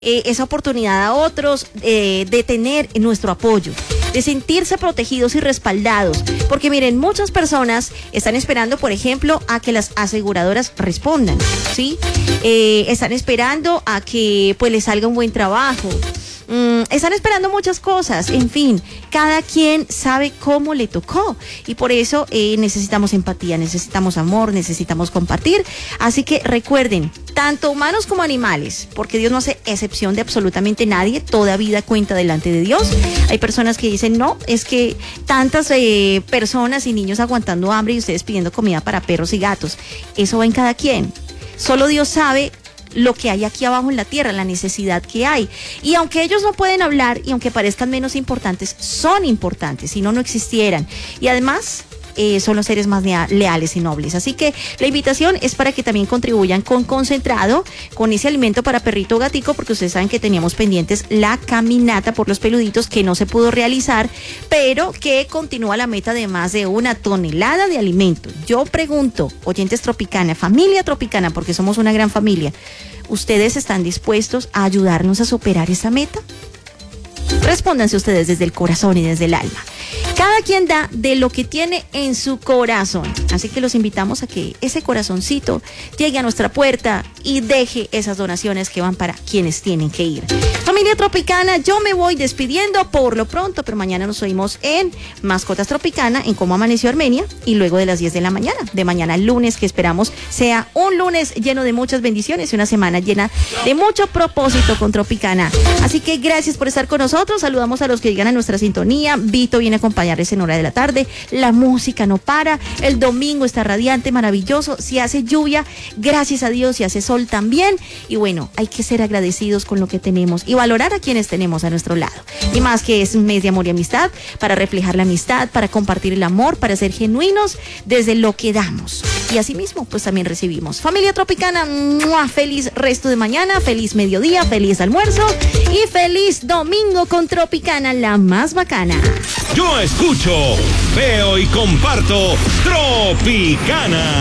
esa oportunidad a otros, de tener nuestro apoyo, de sentirse protegidos y respaldados, porque miren, muchas personas están esperando, por ejemplo, a que las aseguradoras respondan, ¿sí? Están esperando a que pues les salga un buen trabajo. Están esperando muchas cosas, en fin, cada quien sabe cómo le tocó y por eso necesitamos empatía, necesitamos amor, necesitamos compartir, así que recuerden, tanto humanos como animales, porque Dios no hace excepción de absolutamente nadie, toda vida cuenta delante de Dios. Hay personas que dicen, no, es que tantas personas y niños aguantando hambre y ustedes pidiendo comida para perros y gatos, eso va en cada quien, solo Dios sabe lo que hay aquí abajo en la tierra, la necesidad que hay. Y aunque ellos no pueden hablar y aunque parezcan menos importantes, son importantes, si no, no existieran. Y además, son los seres más leales y nobles. Así que la invitación es para que también contribuyan con Concentrado, con ese alimento para perrito o gatico, porque ustedes saben que teníamos pendientes la caminata por los peluditos que no se pudo realizar, pero que continúa la meta de más de 1 tonelada de alimento. Yo pregunto, oyentes Tropicana, familia Tropicana, porque somos una gran familia, ¿ustedes están dispuestos a ayudarnos a superar esa meta? Respóndanse ustedes desde el corazón y desde el alma. Cada quien da de lo que tiene en su corazón. Así que los invitamos a que ese corazoncito llegue a nuestra puerta y deje esas donaciones que van para quienes tienen que ir. Familia Tropicana, yo me voy despidiendo por lo pronto, pero mañana nos oímos en Mascotas Tropicana, en Cómo Amaneció Armenia, y luego de las 10 de la mañana, de mañana al lunes, que esperamos sea un lunes lleno de muchas bendiciones y una semana llena de mucho propósito con Tropicana. Así que gracias por estar con nosotros, saludamos a los que llegan a nuestra sintonía. Vito viene a acompañarles en hora de la tarde, la música no para, el domingo está radiante, maravilloso, si hace lluvia, gracias a Dios, si hace sol también, y bueno, hay que ser agradecidos con lo que tenemos y valorar a quienes tenemos a nuestro lado, y más que es un mes de amor y amistad, para reflejar la amistad, para compartir el amor, para ser genuinos desde lo que damos, y asimismo pues también recibimos. Familia Tropicana, ¡mua! Feliz resto de mañana, feliz mediodía, feliz almuerzo y feliz domingo con Tropicana, la más bacana. Yo escucho, veo y comparto Tropicana.